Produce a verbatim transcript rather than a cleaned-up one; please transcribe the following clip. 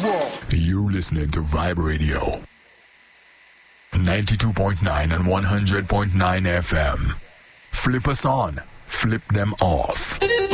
You're listening to Vibe Radio. ninety-two point nine and one hundred point nine F M. Flip us on, flip them off.